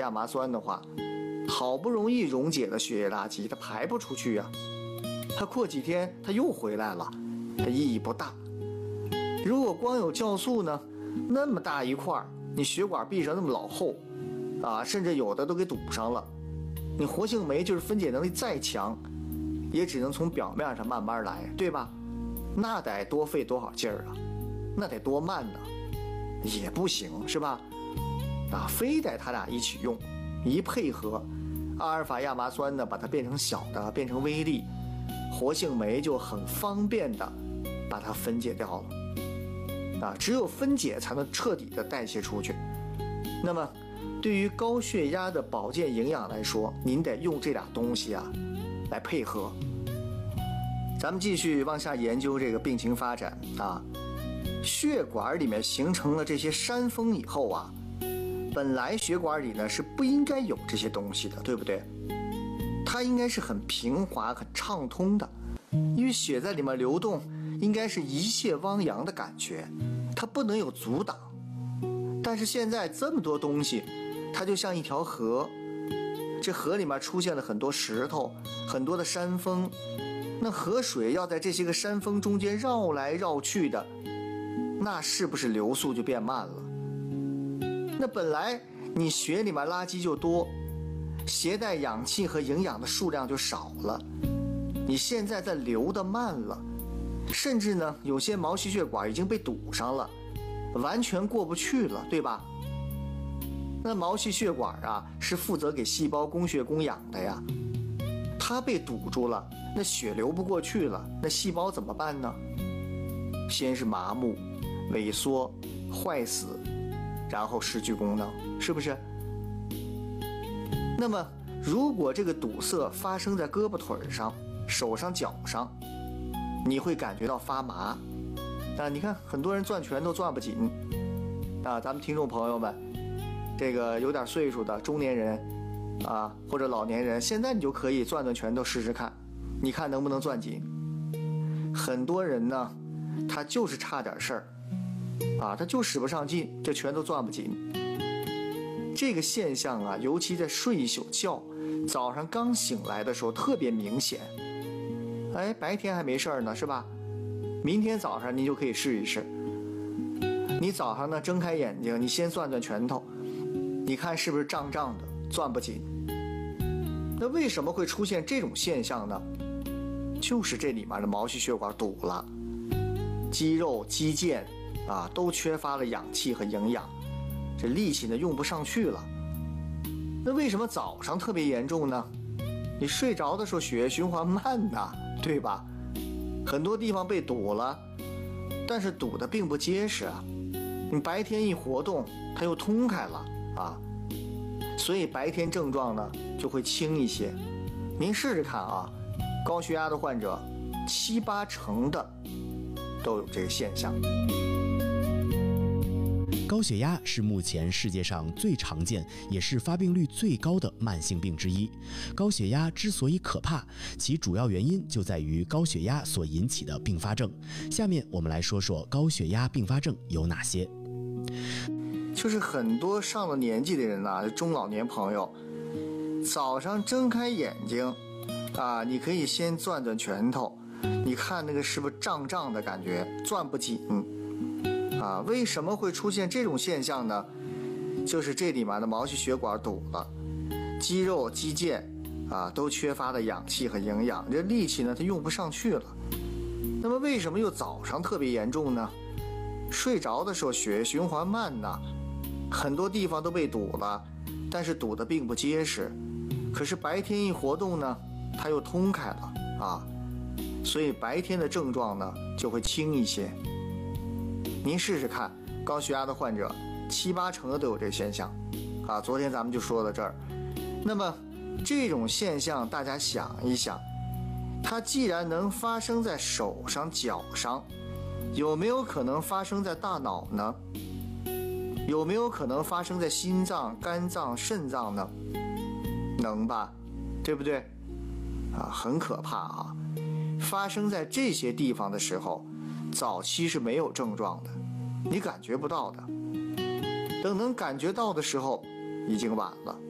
亚麻酸的话，好不容易溶解的血液垃圾它排不出去啊，它过几天它又回来了，它意义不大。如果光有酵素呢，那么大一块，你血管壁上那么老厚啊，甚至有的都给堵上了，你活性酶就是分解能力再强，也只能从表面上慢慢来，对吧？那得多费多少劲儿啊，那得多慢呢，也不行，是吧？啊，非得它俩一起用，一配合，阿尔法亚麻酸呢，把它变成小的，变成微粒，活性酶就很方便的把它分解掉了。啊，只有分解才能彻底的代谢出去。那么，对于高血压的保健营养来说，您得用这俩东西啊来配合。咱们继续往下研究这个病情发展啊。血管里面形成了这些山峰以后啊，本来血管里呢是不应该有这些东西的，对不对？它应该是很平滑、很畅通的，因为血在里面流动，应该是一泻汪洋的感觉，它不能有阻挡。但是现在这么多东西，它就像一条河，这河里面出现了很多石头，很多的山峰，那河水要在这些个山峰中间绕来绕去的，那是不是流速就变慢了？那本来你血里面垃圾就多，携带氧气和营养的数量就少了，你现在在流得慢了，甚至呢有些毛细血管已经被堵上了，完全过不去了，对吧？那毛细血管啊是负责给细胞供血供氧的呀，它被堵住了，那血流不过去了，那细胞怎么办呢？先是麻木、萎缩、坏死，然后失去功能，是不是？那么如果这个堵塞发生在胳膊腿上、手上、脚上，你会感觉到发麻啊。你看很多人攥拳头攥不紧啊，咱们听众朋友们，这个有点岁数的中年人啊，或者老年人，现在你就可以攥拳头试试看，你看能不能攥紧。很多人呢他就是差点事儿啊，他就使不上劲，这拳头攥不紧。这个现象啊，尤其在睡一宿觉，早上刚醒来的时候特别明显。哎，白天还没事儿呢，是吧？明天早上你就可以试一试。你早上呢睁开眼睛，你先攥拳头，你看是不是胀胀的，攥不紧？那为什么会出现这种现象呢？就是这里面的毛细血管堵了，肌肉、肌腱啊都缺乏了氧气和营养，这力气呢用不上去了。那为什么早上特别严重呢？你睡着的时候血液循环慢呐，对吧？很多地方被堵了，但是堵得并不结实啊。你白天一活动，它又通开了啊，所以白天症状呢就会轻一些。您试试看啊，高血压的患者7、8成的都有这个现象。 高血压是目前世界上最常见也是发病率最高的慢性病之一。高血压之所以可怕，其主要原因就在于高血压所引起的并发症。下面我们来说说高血压并发症有哪些。 就是很多上了年纪的人啊，中老年朋友，早上睁开眼睛啊，你可以先攥拳头，你看那个是不是胀胀的感觉，攥不紧啊？为什么会出现这种现象呢？就是这里面的毛细血管堵了，肌肉、肌腱啊都缺乏了氧气和营养，这力气呢它用不上去了。那么为什么又早上特别严重呢？睡着的时候血液循环慢呢，很多地方都被堵了，但是堵得并不结实。可是白天一活动呢，它又通开了啊，所以白天的症状呢就会轻一些。您试试看，高血压的患者7、8成的都有这个现象啊。昨天咱们就说到这儿。那么这种现象大家想一想，它既然能发生在手上、脚上，有没有可能发生在大脑呢？有没有可能发生在心脏、肝脏、肾脏呢？能吧，对不对啊？很可怕啊！发生在这些地方的时候，早期是没有症状的，你感觉不到的。等能感觉到的时候，已经晚了。